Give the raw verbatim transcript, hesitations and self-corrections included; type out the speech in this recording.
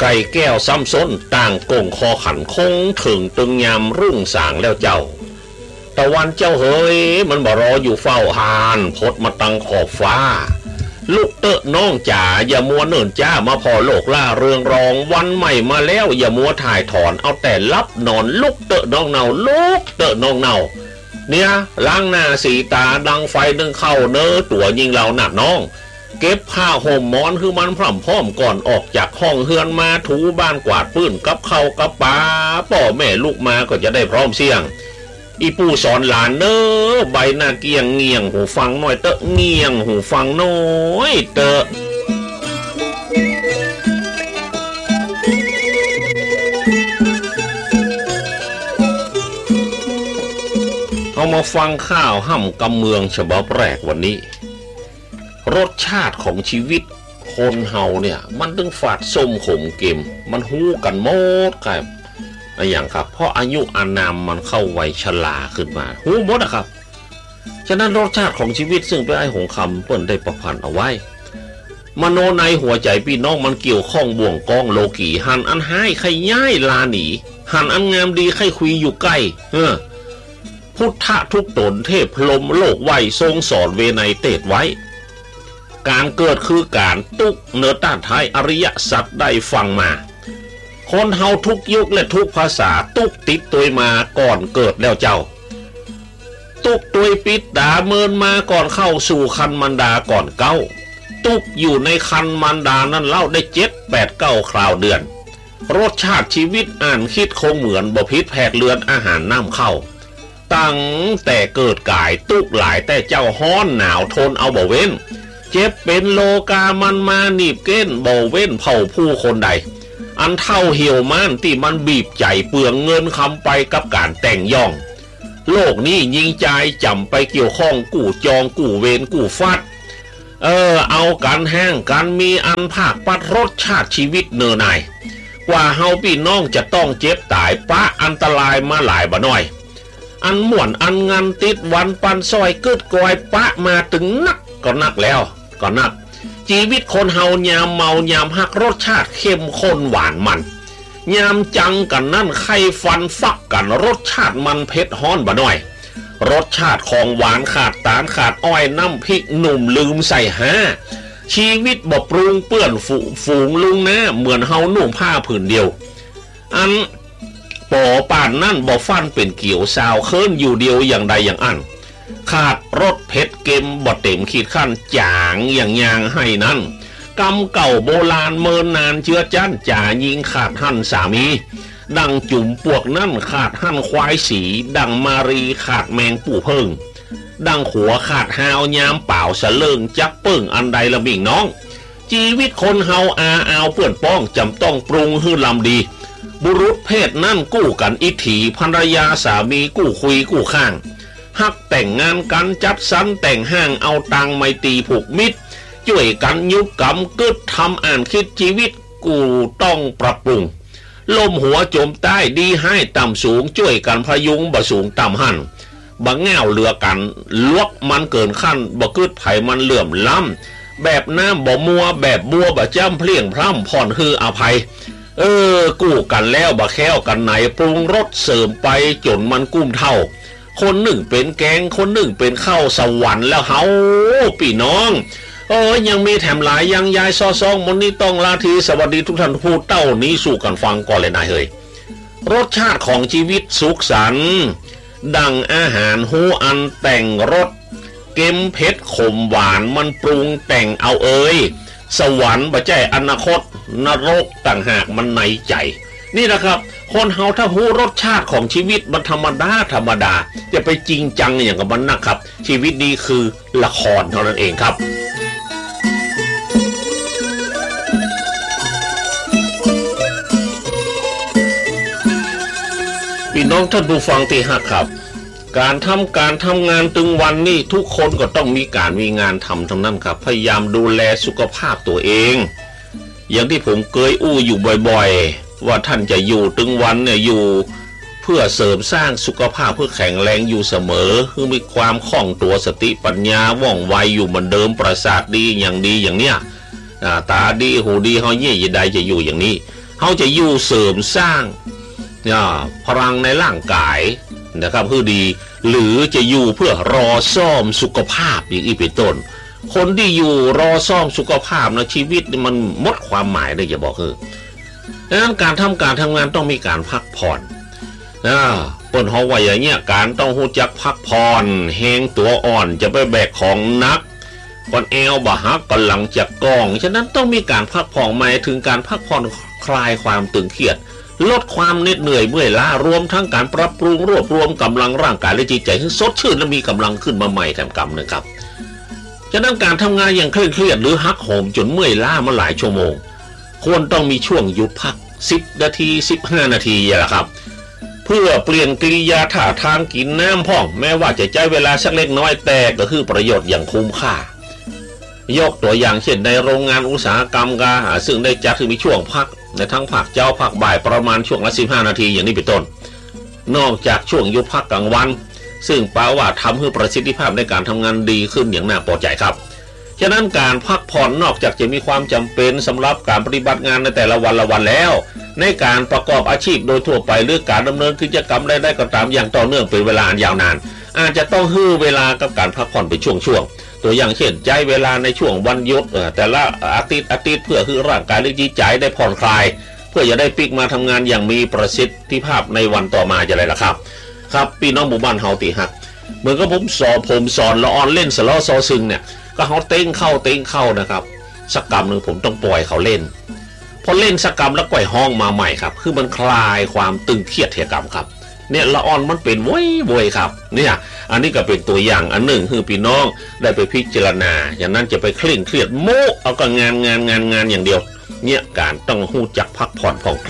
ไก่แก้วซ้ำซ้นต่างกงคอขันคงถึงตึงยามรุ่งสางแล้วเจ้าตะวันเจ้าเฮ้ยมันบ่รออยู่เฝ้าหานพดมาตังขอบฟ้าลูกเตอะน้องจ๋าอย่ามัวเนิ่นจ้ามาพอโลกล่าเรืองรองวันใหม่มาแล้วอย่ามัวถ่ายถอนเอาแต่ลับนอนลูกเตอะน้องเนาลูกเตอะน้องเนาเนี่ยล้างหน้าสีตาดังไฟดึงเข้าเนื้อตัวยิงเราหนักน้องเก็บผ้าห่มหมอนคือมันพร่ำพร้อมก่อนออกจากห้องเฮือนมาถูบ้านกวาดปื้นกับเข้ากับปลาพ่อแม่ลูกมาก็จะได้พร้อมเสี่ยงอีปู่สอนหลานเนอใบหน้าเกียงเงียงหูฟังหน่อยเตอะเงียงหูฟังน้อยเตอะเอามาฟังข้าวห่ำกำเมืองฉบับแรกวันนี้รสชาติของชีวิตคนเฮาเนี่ยมันต้องฝาดส้มขมเค็มมันหู้กันหมดครับอย่างครับเพราะอายุอานามมันเข้าวัยชราขึ้นมาหูหมดนะครับฉะนั้นรสชาติของชีวิตซึ่งเป็นไอ้หงคำเปิ้นได้ประพันธ์เอาไว้มโนในหัวใจพี่น้องมันเกี่ยวข้องบ่วงกองโลกีหันอันหายใครย้ายลาหนีหันอันงามดีใครคุยอยู่ใกล้เออพุทธะทุกตนเทพพรหมโลกไว้ทรงสอนเวไนเตศไว้การเกิดคือการตุกเนื้อต้านท้ายอริยสัจได้ฟังมาคนเฮาทุกยุคและทุกภาษาตุกติดตัวมาก่อนเกิดแล้วเจ้าตุกตัวปิดดาเมินมาก่อนเข้าสู่คันมันดาก่อนเก้าตุกอยู่ในคันมันดานั้นเล่าได้เจ็ดแปดเก้าคราวเดือนรสชาติชีวิตอ่านคิดคงเหมือนบ่พิษแผดเลือนอาหารน้ำเข้าตั้งแต่เกิดกายตุกหลายแต่เจ้าฮ้อนหนาวทนเอาบ่เว้นเจ็บเป็นโลกามันมาหนีบเก้นบ่เว้นเผ่าผู้คนใดอันเท่าเหี่ยวม่านที่มันบีบใจเปลืองเงินคำไปกับการแต่งย่องโลกนี้ยิงใจจำไปเกี่ยวข้องกู้จองกู้เวรกู้ฟัดเออเอากันแห้งกันมีอันภาคปัดรสชาติชีวิตเนอหน่ายกว่าเฮาพี่น้องจะต้องเจ็บตายปะอันตรายมาหลายบ่น้อยอันม่วนอันงานติดวันปันซอยกึดกอยปะมาถึงนักก็นักแล้วก็นักชีวิตคนเฮายามเมายามหักรสชาติเข้มข้นหวานมันยามจังกันนั่นไข่ฟันฟักกันรสชาติมันเผ็ดฮ้อนบ่น้อยรสชาติของหวานขาดตาลขาดอ้อยน้ำพริกหนุ่มลืมใส่ห้าชีวิตบ่ปรุงเปื้อนฝูฝูงลุงนะเหมือนเฮานุ่งผ้าผืนเดียวอันปอป่านนั่นบ่ฟันเป็นเกี่ยวสาวเคินอยู่เดียวอย่างใดอย่างอันขาดรสเผ็ดเค็มบ่เต็มขีดขั้นจางอย่างยางให้นั้นกำเก่าโบราณเมินนานเชื้อจั้นจ่ายิงขาดหั่นสามีดังจุ่มปวกนั่นขาดหั่นควายสีดังมารีขาดแมงปู่เพิ่งดังขัวขาดหาวยามเปล่าสะเลิงจักเปิ้งอันใดละบิ่งน้องชีวิตคนเฮาอาอาวเปื้อนป้องจำต้องปรุงฮื้อลำดีบุรุษเพศนั่นกู้กันอิถีภรรยาสามีกู้คุยกู้ข้างฮักแต่งงานกันจัดสรรแต่งห้างเอาตังไมตรีผูกมิตรช่วยกันยุบกำกึดทำอ่านคิดชีวิตกูต้องปรับปรุงลมหัวจมใต้ดีให้ต่ำสูงช่วยกันพยุงบ่สูงต่ำหั่นบ่แง่วเรือกันลวกมันเกินขั้นบ่กึดไผมันเหลื่อมล้ำแบบน้ำบ่มัวแบบบัวบ่จ้ำเพลี่ยงพร่ำผ่อนฮืออภัยเออกู้กันแล้วบ่แค้วกันไหนปรุงรสเสริมไปจนมันกุ้มเท่าคนหนึ่งเป็นแกงคนหนึ่งเป็นข้าวสวรรค์แล้วเฮาพี่น้องเออยังมีแถมหลายยังยายซอซองมนนี้ต้องลาทีสวัสดีทุกท่านผู้เต้านี้สู่กันฟังก่อนเลยนายเฮ้ยรสชาติของชีวิตสุขสันต์ดังอาหารหูอันแต่งรสเค็มเผ็ดขมหวานมันปรุงแต่งเอาเอ้ยสวรรค์บ่ใช่อนาคตนรกต่างหากมันในใจนี่นะครับคนเฮาถ้าหูรสชาติของชีวิตมันธรรมดาธรรมดาจะไปจริงจังอย่างกับมันนะครับชีวิตนี้คือละครเท่านั้นเองครับพี่น้องท่านผู้ฟังที่ฮักครับการทำการทำงานตึงวันนี่ทุกคนก็ต้องมีการมีงานทำทั้งนั้นครับพยายามดูแลสุขภาพตัวเองอย่างที่ผมเคยอู้อยู่บ่อยๆว่าท่านจะอยู่ตึงวันเนี่ยอยู่เพื่อเสริมสร้างสุขภาพเพื่อแข็งแรงอยู่เสมอคือมีความคล่องตัวสติปัญญาว่องไวอยู่เหมือนเดิมประสาทดีอย่างดีอย่างเนี้ยตาดีหูดีเฮาเย่ยใดจะอยู่อย่างนี้เขาจะอยู่เสริมสร้างพลังในร่างกายนะครับคือดีหรือจะอยู่เพื่อรอซ่อมสุขภาพอย่างอีเป็นต้นคนที่อยู่รอซ่อมสุขภาพนะชีวิตมันหมดความหมายเลยจะบอกคือดังนั้นการทำการทำงานต้องมีการพักผ่อนนะเปิ้นเฮาว่าอย่างเงี้ยการต้องรู้จักพักผ่อนแหงตัวอ่อนจะไปแบกของหนักก่อนแอวบ่ฮักก่อนหลังจากกองฉะนั้นต้องมีการพักผ่อนหมายถึงการพักผ่อนคลายความตึงเครียดลดความเหน็ดเหนื่อยเมื่อยล้ารวมทั้งการปรับปรุงรวบรวมกำลังร่างกายและจิตใจให้สดชื่นและมีกำลังขึ้นมาใหม่แถมกำนะครับฉะนั้นการทำงานอย่างเคร่งเครียดหรือฮักโหมจนเมื่อยล้ามาหลายชั่วโมงควรต้องมีช่วงหยุดพักสิบนาทีสิบห้านาทีอย่างละครับเพื่อเปลี่ยนกิริยาท่าทางกินน้ำพ่องแม้ว่าจะใช้เวลาสักเล็กน้อยแต่ก็คือประโยชน์อย่างคุ้มค่ายกตัวอย่างเช่นในโรงงานอุตสาหกรรมกาซึ่งได้จัดให้มีช่วงพักในทั้งภาคเจ้าภาคบ่ายประมาณช่วงละสิบห้านาทีอย่างนี้เป็นต้นนอกจากช่วงหยุดพักกลางวันซึ่งแปลว่าทำให้ประสิทธิภาพในการทำงานดีขึ้นอย่างน่าพอใจครับฉะนั้นการพักผ่อนนอกจากจะมีความจำเป็นสำหรับการปฏิบัติงานในแต่ละวันละวันแล้วในการประกอบอาชีพโดยทั่วไปหรือการดำเนินกิจกรรมใดๆก็ตามอย่างต่อเนื่องเป็นเวลายาวนานอาจจะต้องให้เวลากับการพักผ่อนเป็นช่วงๆตัวอย่างเช่นใช้เวลาในช่วงวันหยุดแต่ละอาทิตย์อาทิตย์เพื่อให้ร่างกายและจิตใจได้ผ่อนคลายเพื่อจะได้ปิกมาทำงานอย่างมีประสิทธิภาพในวันต่อมาจะไรล่ะครับครับพี่น้องหมู่บ้านเฮาติฮักเหมือนกับผมสอนผมสอนละออนเล่นสล้อซอซึงเนี่ยก็เขาเต้งเข้าเต้งเข้านะครับสักกรรมหนึ่งผมต้องปล่อยเขาเล่นพอเล่นสักกรรมแล้วก่อยห้องมาใหม่ครับคือมันคลายความตึงเครียดเทียกรรมครับเนี่ยละออนมันเป็นว้ยว้ยครับเนี่ยอันนี้ก็เป็นตัวอย่างอันหนึ่งคือพี่น้องได้ไปพิจารณาอย่างนั้นจะไปเคร่งเครียดโม้เอาก็งานงานงานงานอย่างเดียวเนี่ยการต้องรู้จักพักผ่อนผ่อนคลาย